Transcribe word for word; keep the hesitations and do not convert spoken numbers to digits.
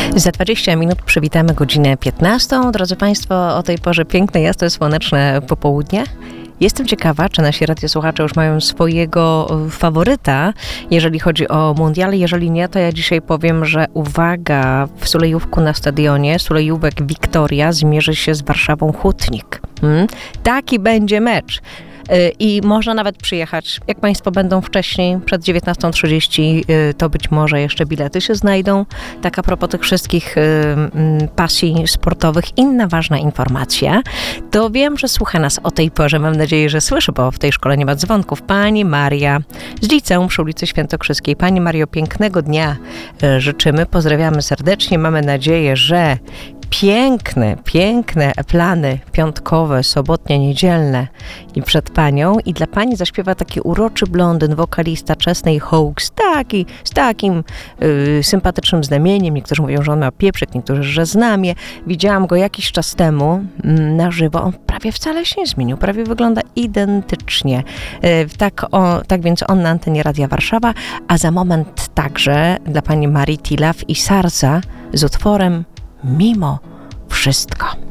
Za dwadzieścia minut przywitamy godzinę piętnastą. Drodzy Państwo, o tej porze piękne, jasne, słoneczne popołudnie. Jestem ciekawa, czy nasi radiosłuchacze już mają swojego faworyta, jeżeli chodzi o mundial. Jeżeli nie, to ja dzisiaj powiem, że uwaga, w Sulejówku na stadionie Sulejówek Wiktoria zmierzy się z Warszawą Hutnik. Hmm? Taki będzie mecz. I można nawet przyjechać, jak Państwo będą wcześniej, przed dziewiętnastą trzydzieści, to być może jeszcze bilety się znajdą. Tak a propos tych wszystkich pasji sportowych. Inna ważna informacja, to wiem, że słucha nas o tej porze, mam nadzieję, że słyszy, bo w tej szkole nie ma dzwonków. Pani Maria z liceum przy ulicy Świętokrzyskiej. Pani Mario, pięknego dnia życzymy, pozdrawiamy serdecznie, mamy nadzieję, że Piękne, piękne plany piątkowe, sobotnie, niedzielne i przed Panią. I dla Pani zaśpiewa taki uroczy blondyn, wokalista Chesney Hawkes, taki, z takim y, sympatycznym znamieniem. Niektórzy mówią, że on ma pieprzyk, niektórzy, że znamie. Widziałam go jakiś czas temu mm, na żywo. On prawie wcale się nie zmienił, prawie wygląda identycznie. Y, tak, o, tak więc on na antenie Radia Warszawa, a za moment także dla Pani Marii Tilaf i Sarza z utworem Mimo wszystko.